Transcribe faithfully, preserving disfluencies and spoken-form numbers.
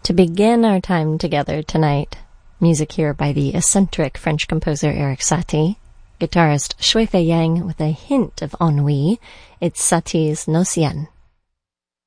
To begin our time together tonight, music here by the eccentric French composer Erik Satie, guitarist Shui Fei Yang with a hint of ennui. It's Satie's Nocienne.